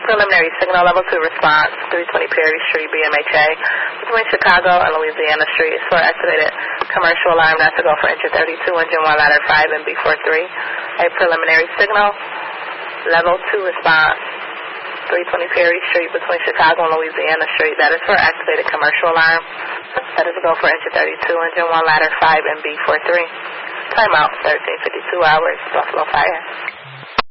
preliminary signal level 2 response, 320 Perry Street, BMHA, between Chicago and Louisiana Street is for activated commercial alarm not to go for engine 32, engine 1, ladder 5, and B43. A preliminary signal level 2 response, 320 Perry Street, between Chicago and Louisiana Street. That is for activated commercial alarm. That is to go for engine 32, engine 1, ladder 5, and B43. Timeout, 13:52 hours, Buffalo Fire.